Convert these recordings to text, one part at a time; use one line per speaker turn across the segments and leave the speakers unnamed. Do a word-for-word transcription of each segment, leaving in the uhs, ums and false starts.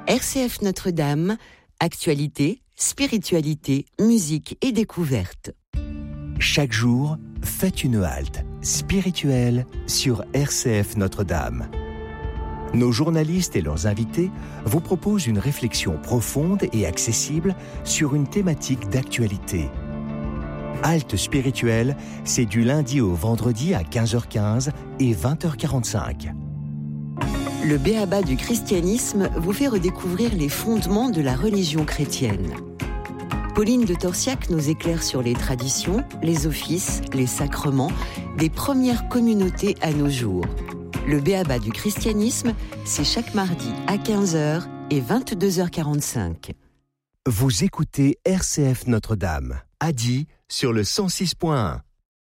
R C F Notre-Dame, actualité, spiritualité, musique et découverte.
Chaque jour, faites une halte spirituelle sur R C F Notre-Dame. Nos journalistes et leurs invités vous proposent une réflexion profonde et accessible sur une thématique d'actualité. Halte spirituelle, c'est du lundi au vendredi à quinze heures quinze et vingt heures quarante-cinq.
Le B.A.B.A. du christianisme vous fait redécouvrir les fondements de la religion chrétienne. Pauline de Torsiac nous éclaire sur les traditions, les offices, les sacrements des premières communautés à nos jours. Le B.A.B.A. du christianisme, c'est chaque mardi à quinze heures et vingt-deux heures quarante-cinq.
Vous écoutez R C F Notre-Dame, à Die sur le cent six point un.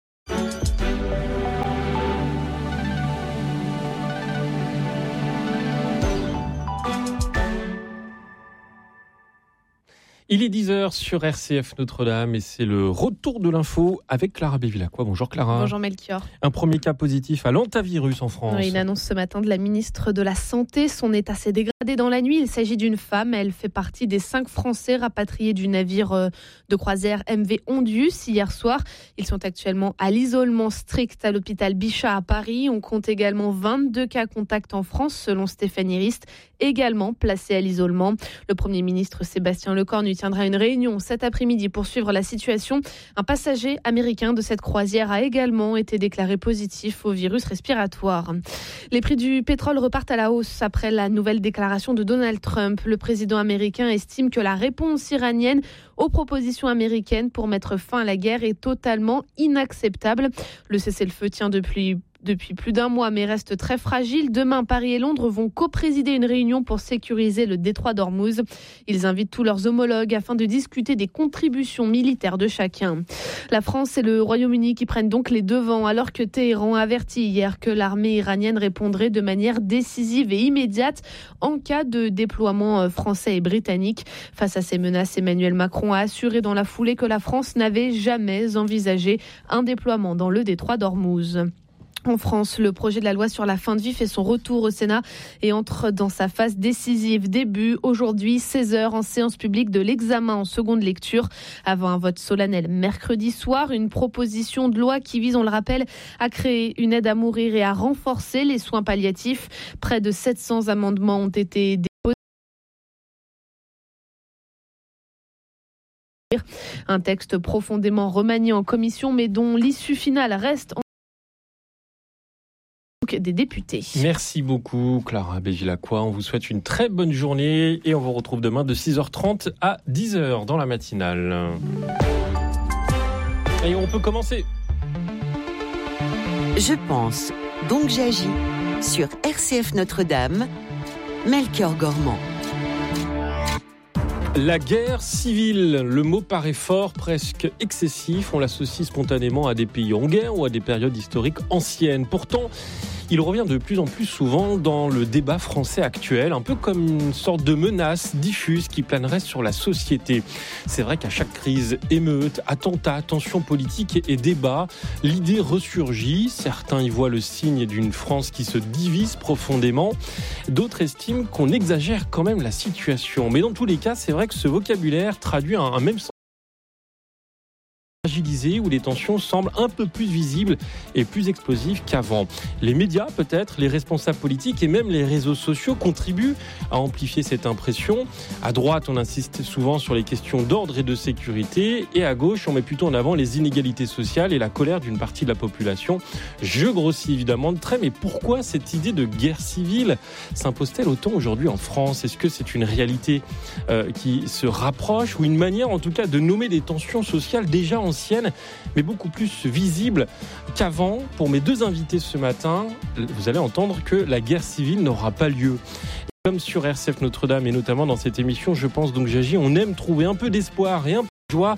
Il est dix heures sur R C F Notre-Dame et c'est le retour de l'info avec Clara Bévilacqua. Bonjour Clara.
Bonjour Melchior.
Un premier cas positif à l'hantavirus en France.
Oui, une annonce ce matin de la ministre de la Santé. Son état s'est dégradé dans la nuit. Il s'agit d'une femme. Elle fait partie des cinq Français rapatriés du navire de croisière M V Ondius hier soir. Ils sont actuellement à l'isolement strict à l'hôpital Bichat à Paris. On compte également vingt-deux cas contacts en France selon Stéphanie Rist, également placés à l'isolement. Le Premier ministre Sébastien Lecornu tiendra une réunion cet après-midi pour suivre la situation. Un passager américain de cette croisière a également été déclaré positif au virus respiratoire. Les prix du pétrole repartent à la hausse après la nouvelle déclaration de Donald Trump. Le président américain estime que la réponse iranienne aux propositions américaines pour mettre fin à la guerre est totalement inacceptable. Le cessez-le-feu tient depuis depuis plus d'un mois, mais reste très fragile. Demain, Paris et Londres vont co-présider une réunion pour sécuriser le détroit d'Ormuz. Ils invitent tous leurs homologues afin de discuter des contributions militaires de chacun. La France et le Royaume-Uni qui prennent donc les devants, alors que Téhéran a averti hier que l'armée iranienne répondrait de manière décisive et immédiate en cas de déploiement français et britannique. Face à ces menaces, Emmanuel Macron a assuré dans la foulée que la France n'avait jamais envisagé un déploiement dans le détroit d'Ormuz. En France, le projet de la loi sur la fin de vie fait son retour au Sénat et entre dans sa phase décisive. Début aujourd'hui, seize heures en séance publique de l'examen en seconde lecture. Avant un vote solennel mercredi soir, une proposition de loi qui vise, on le rappelle, à créer une aide à mourir et à renforcer les soins palliatifs. Près de sept cents amendements ont été déposés. Un texte profondément remanié en commission, mais dont l'issue finale reste en des députés.
Merci beaucoup Clara Bévilacqua. On vous souhaite une très bonne journée et on vous retrouve demain de six heures trente à dix heures dans la matinale. Et on peut commencer.
Je pense, donc j'agis sur R C F Notre-Dame, Melchior Gormand.
La guerre civile, le mot paraît fort, presque excessif. On l'associe spontanément à des pays en guerre ou à des périodes historiques anciennes. Pourtant, il revient de plus en plus souvent dans le débat français actuel, un peu comme une sorte de menace diffuse qui planerait sur la société. C'est vrai qu'à chaque crise, émeute, attentat, tension politique et débat, l'idée ressurgit. Certains y voient le signe d'une France qui se divise profondément. D'autres estiment qu'on exagère quand même la situation. Mais dans tous les cas, c'est vrai que ce vocabulaire traduit un, un même sens. Fragilisé, où les tensions semblent un peu plus visibles et plus explosives qu'avant. Les médias, peut-être, les responsables politiques et même les réseaux sociaux contribuent à amplifier cette impression. À droite, on insiste souvent sur les questions d'ordre et de sécurité, et à gauche, on met plutôt en avant les inégalités sociales et la colère d'une partie de la population. Je grossis évidemment de trait, mais pourquoi cette idée de guerre civile s'impose-t-elle autant aujourd'hui en France ? Est-ce que c'est une réalité euh, qui se rapproche ou une manière en tout cas de nommer des tensions sociales déjà en ancienne, mais beaucoup plus visible qu'avant. Pour mes deux invités ce matin, vous allez entendre que la guerre civile n'aura pas lieu. Comme sur R C F Notre-Dame et notamment dans cette émission, je pense donc j'agis, on aime trouver un peu d'espoir et un peu de joie.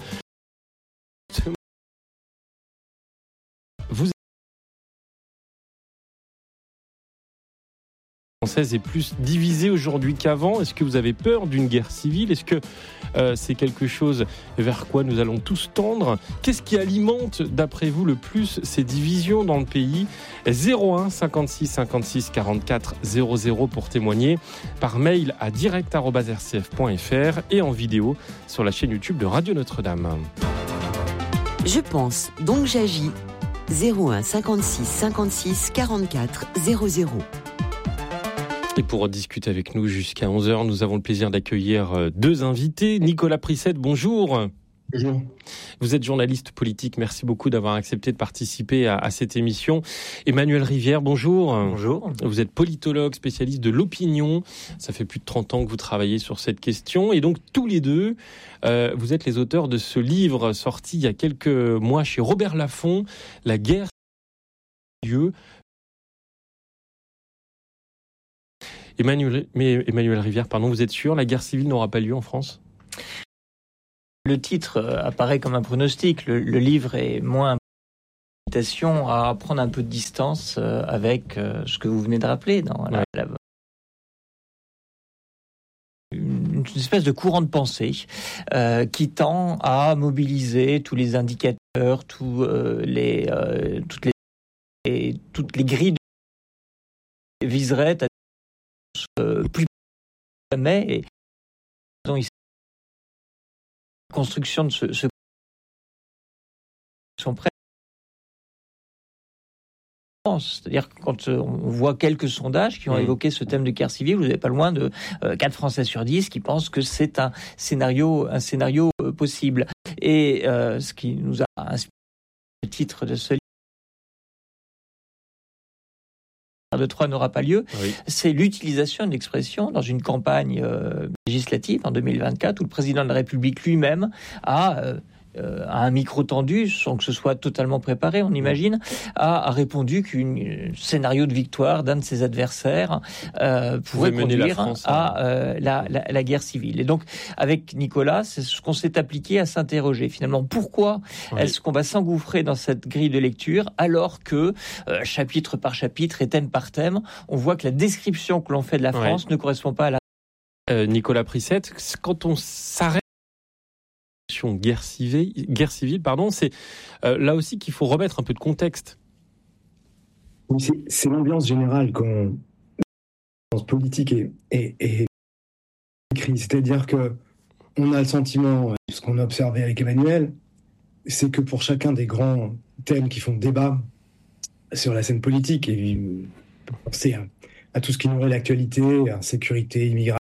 Vous française est plus divisée aujourd'hui qu'avant. Est-ce que vous avez peur d'une guerre civile ? Est-ce que euh, c'est quelque chose vers quoi nous allons tous tendre ? Qu'est-ce qui alimente, d'après vous, le plus ces divisions dans le pays ? zéro un cinquante-six cinquante-six quarante-quatre zéro zéro pour témoigner, par mail à direct arobase r c f point f r et en vidéo sur la chaîne YouTube de Radio Notre-Dame.
Je pense, donc j'agis. zéro un cinquante-six cinquante-six quarante-quatre zéro zéro.
Et pour discuter avec nous jusqu'à onze heures, nous avons le plaisir d'accueillir deux invités. Nicolas Prissette, bonjour.
Bonjour.
Vous êtes journaliste politique, merci beaucoup d'avoir accepté de participer à, à cette émission. Emmanuel Rivière, bonjour.
Bonjour.
Vous êtes politologue, spécialiste de l'opinion. Ça fait plus de trente ans que vous travaillez sur cette question. Et donc tous les deux, euh, vous êtes les auteurs de ce livre sorti il y a quelques mois chez Robert Laffont, La guerre Dieu. Emmanuel, mais Emmanuel Rivière, pardon, vous êtes sûr, la guerre civile n'aura pas lieu en France ?
Le titre apparaît comme un pronostic. Le, le livre est moins une invitation à prendre un peu de distance avec ce que vous venez de rappeler dans la, la, une espèce de courant de pensée euh, qui tend à mobiliser tous les indicateurs, tous, euh, les, euh, toutes, les, et toutes les grilles de viseraient à euh, plus jamais. Et la construction de ce, ce sont prêts. C'est-à-dire que quand on voit quelques sondages qui ont évoqué ce thème de guerre civile, vous n'avez pas loin de euh, quatre Français sur dix qui pensent que c'est un scénario, un scénario euh, possible. Et euh, ce qui nous a inspiré le titre de ce livre, de Troie n'aura pas lieu, oui. C'est l'utilisation de l'expression dans une campagne euh, législative en deux mille vingt-quatre où le président de la République lui-même a, euh, euh, à un micro tendu, sans que ce soit totalement préparé, on imagine, a, a répondu qu'un scénario de victoire d'un de ses adversaires euh, pouvait conduire France, à euh, la, la, la guerre civile. Et donc, avec Nicolas, c'est ce qu'on s'est appliqué à s'interroger. Finalement, pourquoi oui. est-ce qu'on va s'engouffrer dans cette grille de lecture alors que, euh, chapitre par chapitre et thème par thème, on voit que la description que l'on fait de la France oui. ne correspond pas à la...
Euh, Nicolas Prissette, quand on s'arrête guerre civile, guerre civile, pardon, c'est euh, là aussi qu'il faut remettre un peu de contexte.
C'est, c'est l'ambiance générale qu'on politique et, et, et écrit, c'est-à-dire que on a le sentiment, ce qu'on a observé avec Emmanuel, c'est que pour chacun des grands thèmes qui font débat sur la scène politique, et penser à, à tout ce qui nourrit l'actualité, insécurité, immigration,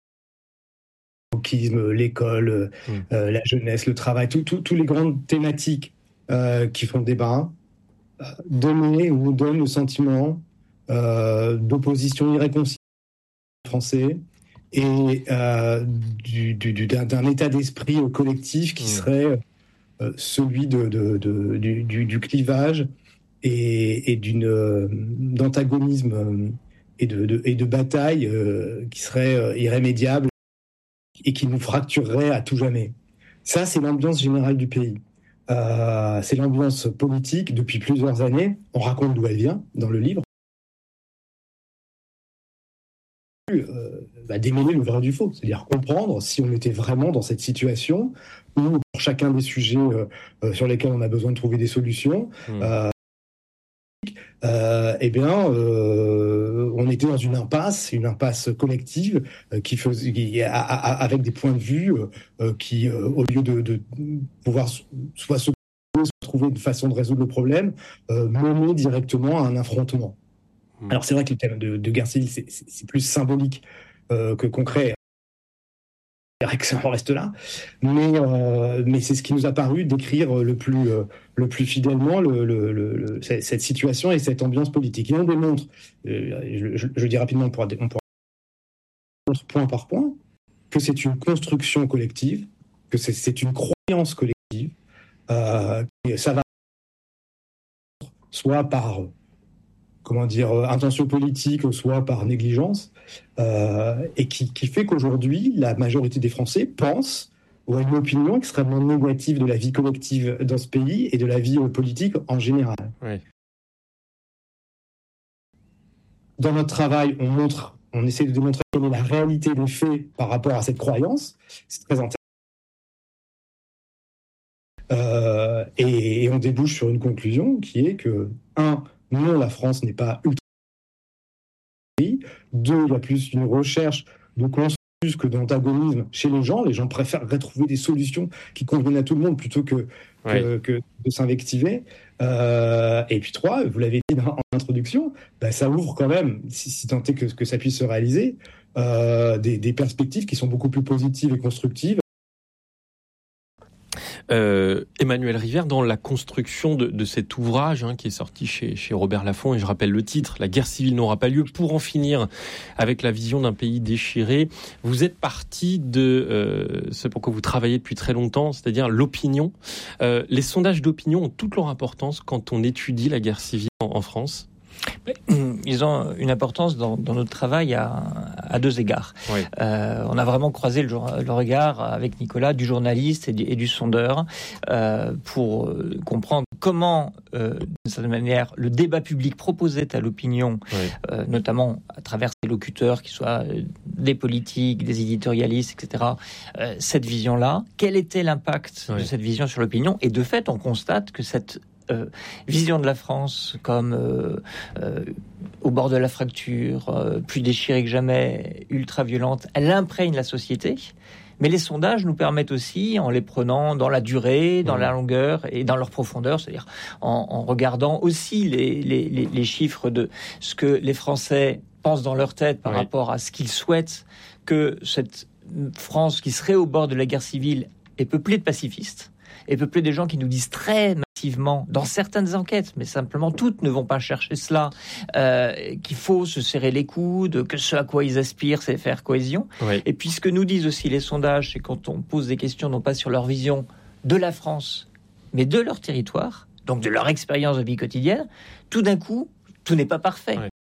l'école, mmh. euh, la jeunesse, le travail, tous tout, tout les grandes thématiques euh, qui font débat, euh, donner ou nous donnent le sentiment euh, d'opposition irréconciliable français et euh, du, du, du, d'un, d'un état d'esprit collectif qui mmh. serait euh, celui de, de, de, du, du, du clivage et, et d'une, euh, d'antagonisme et de, de, et de bataille euh, qui serait euh, irrémédiable et qui nous fracturerait à tout jamais. Ça, c'est l'ambiance générale du pays. Euh, c'est l'ambiance politique depuis plusieurs années. On raconte d'où elle vient dans le livre. Euh, bah, démêler le vrai du faux, c'est-à-dire comprendre si on était vraiment dans cette situation où, pour chacun des sujets euh, euh, sur lesquels on a besoin de trouver des solutions, mmh. euh, Euh, eh bien, euh, on était dans une impasse, une impasse collective euh, qui faisait, qui, a, a, avec des points de vue euh, qui, euh, au lieu de, de pouvoir soit se trouver une façon de résoudre le problème, euh, mener directement à un affrontement. Mmh. Alors c'est vrai que le thème de, de guerre civile, c'est, c'est, c'est plus symbolique euh, que concret. Que ça en reste là, mais euh, mais c'est ce qui nous a paru décrire le plus euh, le plus fidèlement le, le, le, le, cette situation et cette ambiance politique. Et on démontre, euh, je, je, je dis rapidement, on pourra, on pourra point par point, que c'est une construction collective, que c'est, c'est une croyance collective, euh, et ça va soit par comment dire, euh, intention politique, soit par négligence, euh, et qui, qui fait qu'aujourd'hui, la majorité des Français pensent ou a une opinion extrêmement négative de la vie collective dans ce pays et de la vie politique en général. Oui. Dans notre travail, on montre on essaie de démontrer quelle est la réalité des faits par rapport à cette croyance. C'est très intéressant. Euh, et, et on débouche sur une conclusion qui est que, un, non, la France n'est pas ultra. Deux, il y a plus une recherche de consensus que d'antagonisme chez les gens. Les gens préfèrent trouver des solutions qui conviennent à tout le monde plutôt que,
oui.
que, que de s'invectiver. Euh, et puis trois, vous l'avez dit en introduction, bah, ça ouvre quand même, si, si tant est que, que ça puisse se réaliser, euh, des, des perspectives qui sont beaucoup plus positives et constructives.
Euh, Emmanuel Rivière, dans la construction de, de cet ouvrage hein, qui est sorti chez, chez Robert Laffont, et je rappelle le titre, La guerre civile n'aura pas lieu, pour en finir avec la vision d'un pays déchiré, vous êtes parti de euh, ce pour quoi vous travaillez depuis très longtemps, c'est-à-dire l'opinion. Euh, les sondages d'opinion ont toute leur importance quand on étudie la guerre civile en, en France.
Ils ont une importance dans, dans notre travail à, à deux égards. Oui. Euh, on a vraiment croisé le, le regard avec Nicolas du journaliste et du, et du sondeur euh, pour comprendre comment, euh, d'une certaine manière, le débat public proposait à l'opinion, oui. euh, notamment à travers ses locuteurs, qui soient des politiques, des éditorialistes, et cetera, euh, cette vision-là. Quel était l'impact oui. de cette vision sur l'opinion ? Et de fait, on constate que cette Euh, vision de la France comme euh, euh, au bord de la fracture, euh, plus déchirée que jamais, ultra-violente, elle imprègne la société. Mais les sondages nous permettent aussi, en les prenant dans la durée, dans mmh. la longueur et dans leur profondeur, c'est-à-dire en, en regardant aussi les, les, les, les chiffres de ce que les Français pensent dans leur tête par oui. rapport à ce qu'ils souhaitent, que cette France qui serait au bord de la guerre civile est peuplée de pacifistes, est peuplée des gens qui nous disent très massivement, dans certaines enquêtes, mais simplement toutes ne vont pas chercher cela, euh, qu'il faut se serrer les coudes, que ce à quoi ils aspirent, c'est faire cohésion. Oui. Et puis ce que nous disent aussi les sondages, c'est quand on pose des questions, non pas sur leur vision de la France, mais de leur territoire, donc de leur expérience de vie quotidienne, tout d'un coup, tout n'est pas parfait. Oui.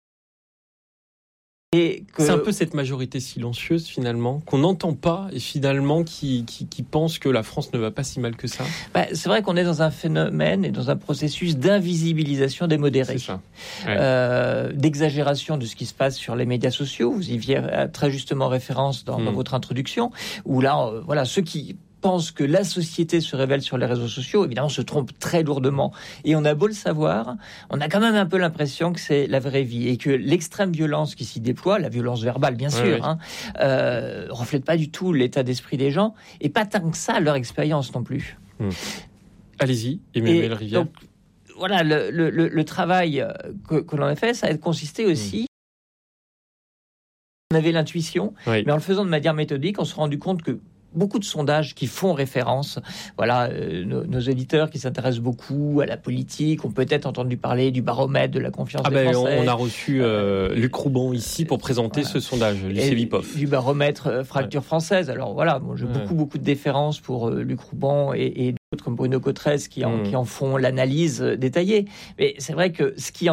Et que... C'est un peu cette majorité silencieuse finalement, qu'on n'entend pas et finalement qui, qui, qui pense que la France ne va pas si mal que ça.
Bah, c'est vrai qu'on est dans un phénomène et dans un processus d'invisibilisation des modérés,
c'est ça. Ouais.
Euh, d'exagération de ce qui se passe sur les médias sociaux. Vous y faisiez très justement référence dans, mmh. dans votre introduction, où là, euh, voilà, ceux qui pensent que la société se révèle sur les réseaux sociaux, évidemment, se trompent très lourdement. Et on a beau le savoir, on a quand même un peu l'impression que c'est la vraie vie et que l'extrême violence qui s'y déploie, la violence verbale, bien sûr, oui, oui. Hein, euh, reflète pas du tout l'état d'esprit des gens et pas tant que ça leur expérience non plus.
Hum. Allez-y, Emmanuel Rivière.
Donc, voilà, le, le, le, le travail que, que l'on a fait, ça a consisté aussi. Hum. On avait l'intuition, oui. mais en le faisant de manière méthodique, on s'est rendu compte que beaucoup de sondages qui font référence, voilà, euh, nos, nos auditeurs qui s'intéressent beaucoup à la politique ont peut-être entendu parler du baromètre de la confiance
ah
des
ben,
Français.
On a reçu euh, Luc Roubon ici pour présenter voilà. ce sondage, Lucie Vipoff.
Du baromètre euh, fracture ouais. française. Alors voilà, bon, j'ai ouais. beaucoup beaucoup de déférence pour euh, Luc Roubon et, et d'autres comme Bruno Cotresse qui en, mmh. qui en font l'analyse euh, détaillée. Mais c'est vrai que ce qui en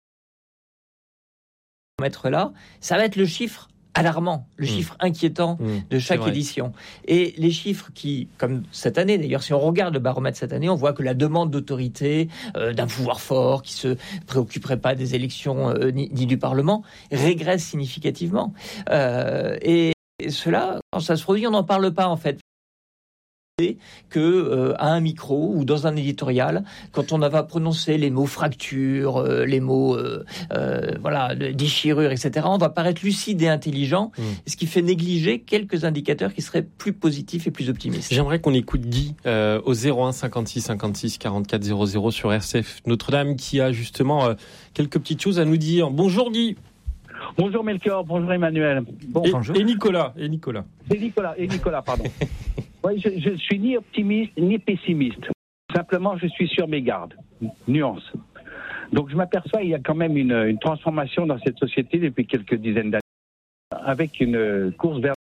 mettre là, ça va être le chiffre alarmant, le mmh. chiffre inquiétant mmh. de chaque édition. Et les chiffres qui, comme cette année d'ailleurs, si on regarde le baromètre cette année, on voit que la demande d'autorité, euh, d'un pouvoir fort qui se préoccuperait pas des élections euh, ni, ni du Parlement, régresse significativement. Euh, et, et cela, quand ça se produit, on n'en parle pas en fait. Que euh, à un micro ou dans un éditorial, quand on va prononcer les mots fracture, euh, les mots euh, euh, voilà, déchirure, et cetera, on va paraître lucide et intelligent, mmh. ce qui fait négliger quelques indicateurs qui seraient plus positifs et plus optimistes.
J'aimerais qu'on écoute Guy euh, au zéro un cinquante-six cinquante-six quarante-quatre zéro zéro sur R C F Notre-Dame, qui a justement euh, quelques petites choses à nous dire. Bonjour Guy.
Bonjour Melchior, bonjour Emmanuel. Bon,
et,
bonjour.
et Nicolas, et Nicolas.
Et Nicolas, et Nicolas, pardon. Oui, je, je suis ni optimiste ni pessimiste. Simplement, je suis sur mes gardes. Nuance. Donc, je m'aperçois qu'il y a quand même une, une transformation dans cette société depuis quelques dizaines d'années, avec une course vers.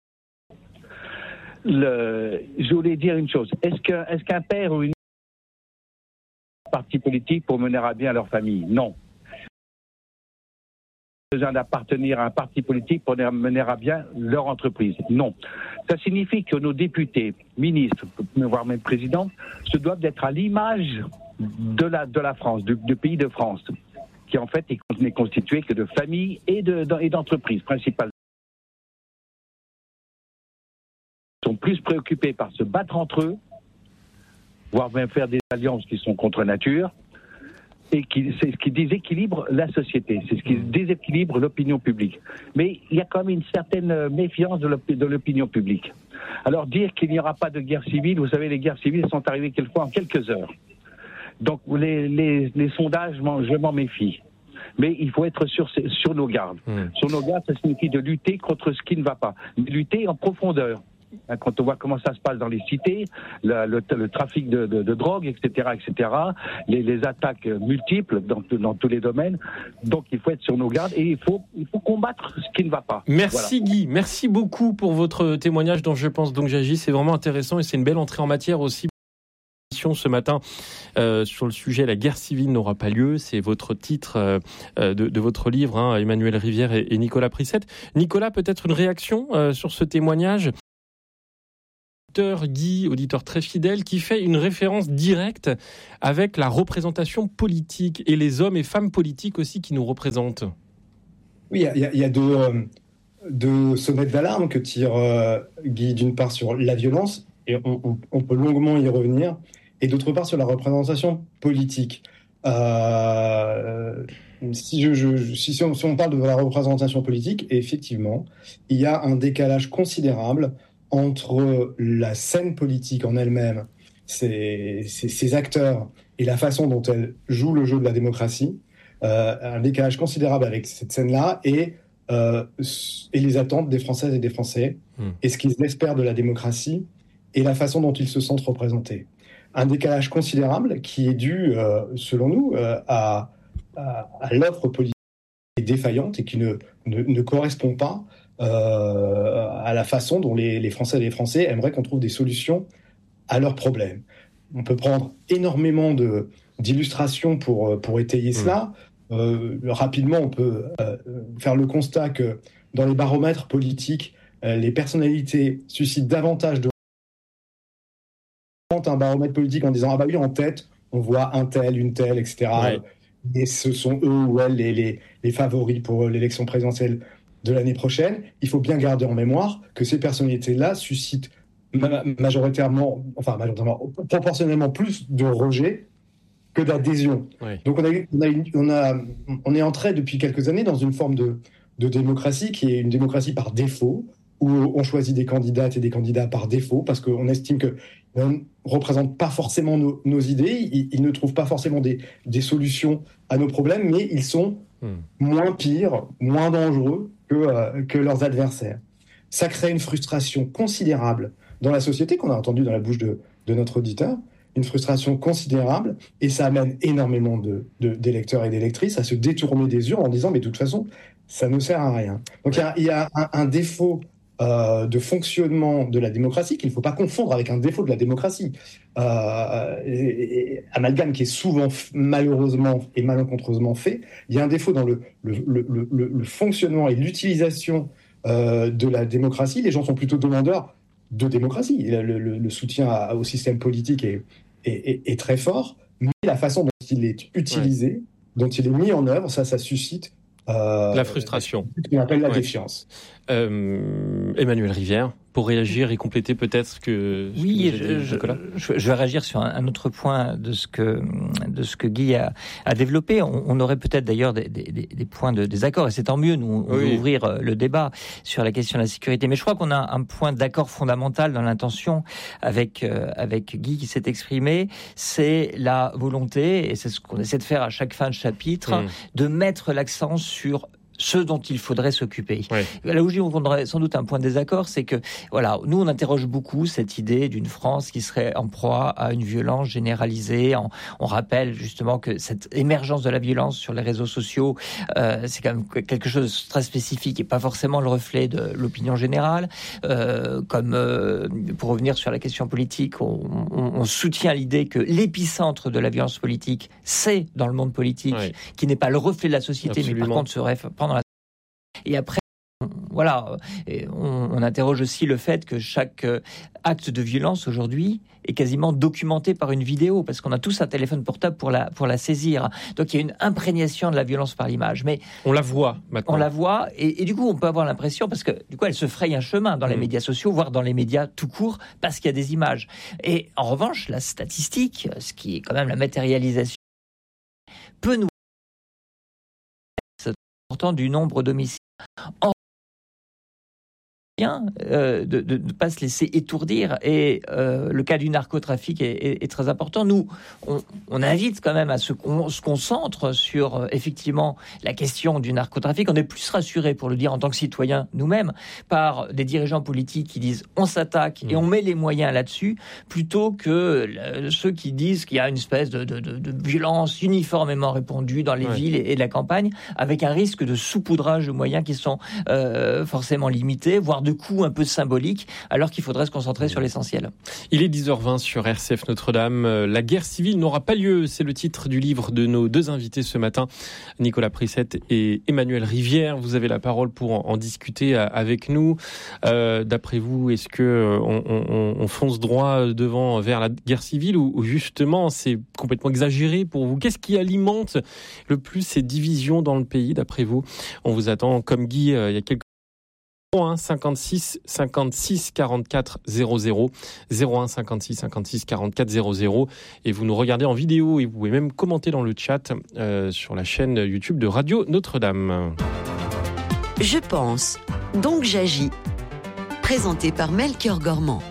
Le, je voulais dire une chose. Est-ce que, est-ce qu'un père ou une parti politique pour mener à bien leur famille ? Non. Besoin d'appartenir à un parti politique pour mener à bien leur entreprise. Non. Ça signifie que nos députés, ministres, voire même présidents, se doivent d'être à l'image de la, de la France, du, du pays de France, qui en fait n'est constitué que de familles et, de, et d'entreprises principalement. sont plus préoccupés par se battre entre eux, voire même faire des alliances qui sont contre nature, et qui, c'est ce qui déséquilibre la société, c'est ce qui déséquilibre l'opinion publique. Mais il y a quand même une certaine méfiance de, l'op- de l'opinion publique. Alors dire qu'il n'y aura pas de guerre civile, vous savez, les guerres civiles sont arrivées quelquefois en quelques heures. Donc les, les, les sondages, je m'en méfie. Mais il faut être sur, sur nos gardes. Mmh. Sur nos gardes, ça signifie de lutter contre ce qui ne va pas. Mais lutter en profondeur. Quand on voit comment ça se passe dans les cités, le, le, le trafic de, de, de drogue, et cetera, et cetera, les, les attaques multiples dans, dans tous les domaines. Donc il faut être sur nos gardes et il faut, il faut combattre ce qui ne va pas.
Merci voilà. Guy, merci beaucoup pour votre témoignage dans Je pense donc j'agis. C'est vraiment intéressant et c'est une belle entrée en matière aussi. Ce matin euh, sur le sujet la guerre civile n'aura pas lieu, c'est votre titre euh, de, de votre livre, hein, Emmanuel Rivière et, et Nicolas Prissette. Nicolas, peut-être une réaction euh, sur ce témoignage? Auditeur Guy, auditeur très fidèle, qui fait une référence directe avec la représentation politique et les hommes et femmes politiques aussi qui nous représentent.
Oui, il y, y, y a deux, euh, deux sonnettes d'alarme que tire euh, Guy, d'une part sur la violence, et on, on, on peut longuement y revenir, et d'autre part sur la représentation politique. Euh, si, je, je, si, si, on, si on parle de la représentation politique, effectivement, il y a un décalage considérable entre la scène politique en elle-même, ses, ses, ses acteurs et la façon dont elle joue le jeu de la démocratie, euh, un décalage considérable avec cette scène-là et, euh, et les attentes des Françaises et des Français, mmh. et ce qu'ils espèrent de la démocratie et la façon dont ils se sentent représentés. Un décalage considérable qui est dû, euh, selon nous, euh, à, à, à l'offre politique défaillante et qui ne, ne, ne correspond pas euh, à la façon dont les, les Français et les Français aimeraient qu'on trouve des solutions à leurs problèmes. On peut prendre énormément de, d'illustrations pour, pour étayer mmh. cela. Euh, rapidement, on peut euh, faire le constat que dans les baromètres politiques, euh, les personnalités suscitent davantage de un baromètre politique en disant « Ah bah oui, en tête, on voit un tel, une telle, et cetera Ouais. » Et ce sont eux ou elles les, les, les favoris pour l'élection présidentielle de l'année prochaine. Il faut bien garder en mémoire que ces personnalités-là suscitent ma- majoritairement, enfin majoritairement, proportionnellement plus de rejet que d'adhésion. Ouais. Donc on, a, on, a une, on, a, on est entré depuis quelques années dans une forme de, de démocratie qui est une démocratie par défaut, où on choisit des candidates et des candidats par défaut, parce qu'on estime qu'ils ne représentent pas forcément nos, nos idées, ils, ils ne trouvent pas forcément des, des solutions à nos problèmes, mais ils sont mmh. moins pires, moins dangereux que, euh, que leurs adversaires. Ça crée une frustration considérable dans la société, qu'on a entendu dans la bouche de, de notre auditeur, une frustration considérable, et ça amène énormément de, de, d'électeurs et d'électrices à se détourner des urnes en disant « mais de toute façon, ça ne sert à rien ». Donc il ouais. y, y a un, un défaut Euh, de fonctionnement de la démocratie qu'il ne faut pas confondre avec un défaut de la démocratie. Euh, et, et, amalgame qui est souvent f- malheureusement et malencontreusement fait. Il y a un défaut dans le, le, le, le, le fonctionnement et l'utilisation euh, de la démocratie. Les gens sont plutôt demandeurs de démocratie. Le, le, le soutien à, au système politique est, est, est, est très fort, mais la façon dont il est utilisé, ouais. dont il est mis en œuvre, ça, ça suscite Euh,
la frustration.
Ce qu'on appelle la
ouais.
défiance.
Euh, Emmanuel Rivière, pour réagir et compléter peut-être ce que. Ce
oui,
que
je,
dit, Nicolas.
Je, je vais réagir sur un, un autre point de ce que de ce que Guy a, a développé. On, on aurait peut-être d'ailleurs des, des, des points de désaccord, et c'est tant mieux. Nous, on oui. veut ouvrir le débat sur la question de la sécurité. Mais je crois qu'on a un point d'accord fondamental dans l'intention avec euh, avec Guy qui s'est exprimé. C'est la volonté, et c'est ce qu'on essaie de faire à chaque fin de chapitre, mmh. de mettre l'accent sur ce dont il faudrait s'occuper. Ouais. Là où je dis qu'on aurait sans doute un point de désaccord, c'est que voilà, nous on interroge beaucoup cette idée d'une France qui serait en proie à une violence généralisée. On, on rappelle justement que cette émergence de la violence sur les réseaux sociaux, euh, c'est quand même quelque chose de très spécifique et pas forcément le reflet de l'opinion générale. Euh, comme euh, pour revenir sur la question politique, on, on, on soutient l'idée que l'épicentre de la violence politique, c'est dans le monde politique, ouais. qui n'est pas le reflet de la société, Absolument. mais par contre serait pendant la... Et après, Voilà, et on, on interroge aussi le fait que chaque acte de violence aujourd'hui est quasiment documenté par une vidéo, parce qu'on a tous un téléphone portable pour la, pour la saisir. Donc il y a une imprégnation de la violence par l'image. Mais
on la voit maintenant.
On la voit, et, et du coup on peut avoir l'impression, parce que du coup elle se fraye un chemin dans les mmh. médias sociaux, voire dans les médias tout court, parce qu'il y a des images. Et en revanche, la statistique, ce qui est quand même la matérialisation, peut nous important du nombre d'homicides. En Euh, de ne pas se laisser étourdir, et euh, le cas du narcotrafic est, est, est très important. Nous, on, on invite quand même à ce qu'on se concentre sur euh, effectivement la question du narcotrafic. On est plus rassuré, pour le dire en tant que citoyen nous-mêmes, par des dirigeants politiques qui disent on s'attaque et on met les moyens là-dessus, plutôt que euh, ceux qui disent qu'il y a une espèce de, de, de, de violence uniformément répandue dans les ouais. villes et, et la campagne, avec un risque de saupoudrage de moyens qui sont euh, forcément limités, voire de coûts un peu symboliques, alors qu'il faudrait se concentrer sur l'essentiel.
Il est dix heures vingt sur R C F Notre-Dame. La guerre civile n'aura pas lieu, c'est le titre du livre de nos deux invités ce matin, Nicolas Prissette et Emmanuel Rivière. Vous avez la parole pour en, en discuter avec nous. Euh, d'après vous, est-ce que on, on, on fonce droit devant vers la guerre civile, ou, ou justement c'est complètement exagéré pour vous? Qu'est-ce qui alimente le plus ces divisions dans le pays, d'après vous? On vous attend comme Guy euh, il y a quelques zéro un cinquante-six cinquante-six quarante-quatre zéro zéro zéro un cinquante-six cinquante-six quarante-quatre zéro zéro, et vous nous regardez en vidéo et vous pouvez même commenter dans le chat euh, sur la chaîne YouTube de Radio Notre-Dame.
Je pense, donc j'agis. Présenté par Melchior Gormand.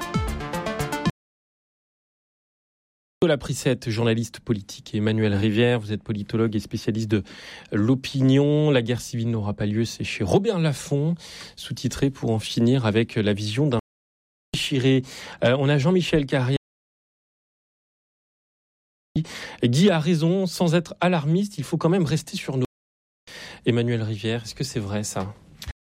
Nicolas Prissette, journaliste politique, et Emmanuel Rivière, vous êtes politologue et spécialiste de l'opinion. La guerre civile n'aura pas lieu, c'est chez Robert Laffont, sous-titré Pour en finir avec la vision d'un déchiré. Euh, on a Jean-Michel Carrière. Guy a raison, sans être alarmiste, il faut quand même rester sur nos... Emmanuel Rivière, est-ce que c'est vrai ça ?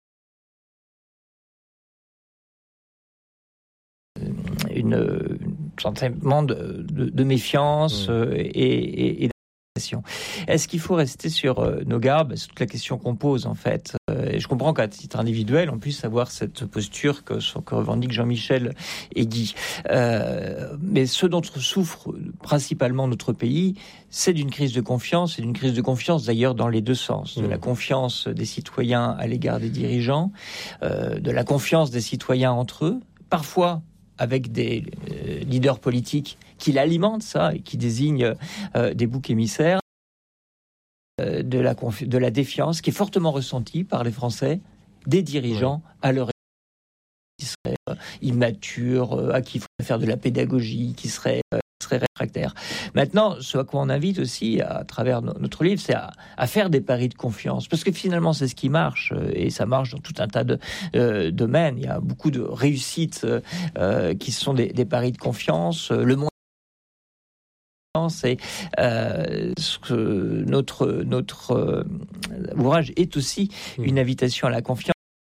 Une... sentiment de, de, de méfiance mmh. euh, et, et, et d'inquiétation. Est-ce qu'il faut rester sur euh, nos gardes ? C'est toute la question qu'on pose, en fait. Euh, et je comprends qu'à titre individuel, on puisse avoir cette posture que, que revendiquent Jean-Michel et Guy. Euh, mais ce dont souffre principalement notre pays, c'est d'une crise de confiance, et d'une crise de confiance d'ailleurs dans les deux sens. De mmh. la confiance des citoyens à l'égard des dirigeants, euh, de la confiance des citoyens entre eux, parfois avec des euh, leaders politiques qui l'alimentent, ça, et qui désignent euh, des boucs émissaires, euh, de, la confi- de la défiance qui est fortement ressentie par les Français, des dirigeants ouais. à leur qui seraient euh, immatures, euh, à qui il faudrait faire de la pédagogie, qui seraient... Euh, réfractaires. Maintenant, ce à quoi on invite aussi à travers notre livre, c'est à, à faire des paris de confiance, parce que finalement c'est ce qui marche, et ça marche dans tout un tas de euh, domaines. Il y a beaucoup de réussites euh, qui sont des, des paris de confiance. Le monde c'est euh, ce que notre notre euh, ouvrage est aussi une invitation à la confiance.